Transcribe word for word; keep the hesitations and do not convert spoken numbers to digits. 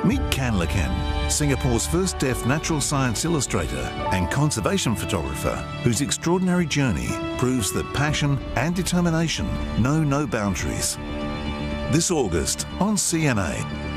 Meet Can Le Can, Singapore's first deaf natural science illustrator and conservation photographer, whose extraordinary journey proves that passion and determination know no boundaries. This August on C N A.